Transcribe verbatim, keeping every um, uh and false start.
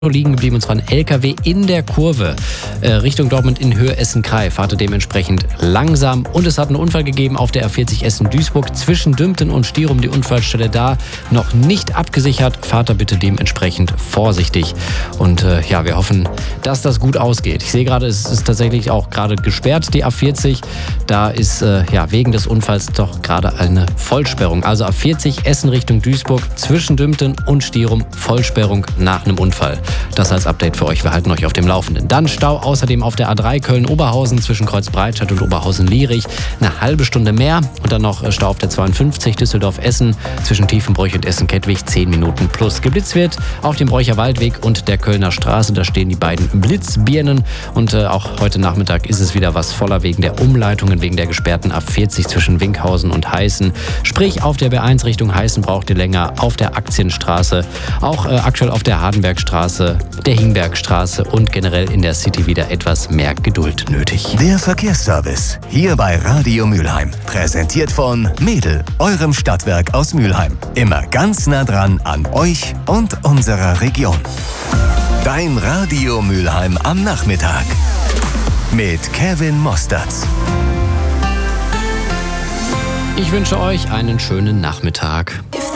liegen geblieben, und zwar ein L K W in der Kurve äh, Richtung Dortmund in Höhe Essen-Krei. Fahrt dementsprechend langsam, und es hat einen Unfall gegeben auf der A vierzig Essen-Duisburg zwischen Dümpten und Stierum. Die Unfallstelle da noch nicht abgesichert. Fahrt da bitte dementsprechend vorsichtig, und äh, ja, wir hoffen, dass das gut ausgeht. Ich sehe gerade, es ist tatsächlich auch gerade gesperrt, die A vierzig. Da ist äh, ja wegen des Unfalls doch gerade eine Vollsperrung. Also A vierzig Essen Richtung Duisburg zwischen Dümpten und Stierum, Vollsperrung nach einem Unfall. Das als Update für euch. Wir halten euch auf dem Laufenden. Dann Stau außerdem auf der A drei Köln-Oberhausen zwischen Kreuzbreitstadt und Oberhausen-Lierich. Eine halbe Stunde mehr. Und dann noch Stau auf der zweiundfünfzig Düsseldorf-Essen zwischen Tiefenbroich und Essen-Kettwig. zehn Minuten plus. Geblitzt wird auf dem Bräucher Waldweg und der Kölner Straße. Da stehen die beiden Blitzbirnen. Und äh, auch heute Nachmittag ist es wieder was voller wegen der Umleitungen, wegen der gesperrten A vierzig zwischen Winkhausen und Heißen. Sprich, auf der B eins Richtung Heißen braucht ihr länger. Auf der Aktienstraße. Auch äh, aktuell auf der Hardenbergstraße, der Hingbergstraße und generell in der City wieder etwas mehr Geduld nötig. Der Verkehrsservice hier bei Radio Mülheim. Präsentiert von Mädel, eurem Stadtwerk aus Mülheim. Immer ganz nah dran an euch und unserer Region. Dein Radio Mülheim am Nachmittag. Mit Kevin Mosterz. Ich wünsche euch einen schönen Nachmittag.